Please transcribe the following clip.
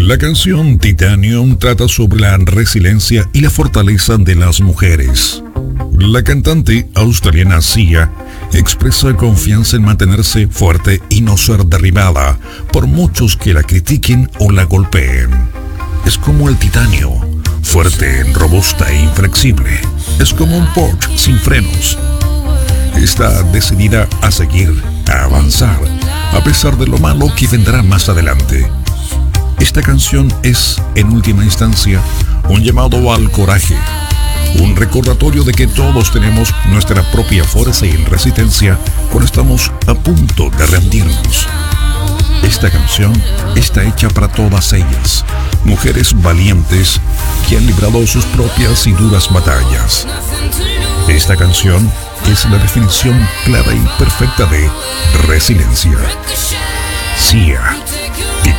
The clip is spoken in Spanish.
La canción Titanium trata sobre la resiliencia y la fortaleza de las mujeres. La cantante australiana Sia expresa confianza en mantenerse fuerte y no ser derribada por muchos que la critiquen o la golpeen. Es como el titanio, fuerte, robusta e inflexible. Es como un Porsche sin frenos. Está decidida a seguir, a avanzar, a pesar de lo malo que vendrá más adelante. Esta canción es, en última instancia, un llamado al coraje, un recordatorio de que todos tenemos nuestra propia fuerza y resistencia cuando estamos a punto de rendirnos. Esta canción está hecha para todas ellas, mujeres valientes que han librado sus propias y duras batallas. Esta canción es la definición clara y perfecta de resiliencia. Sia.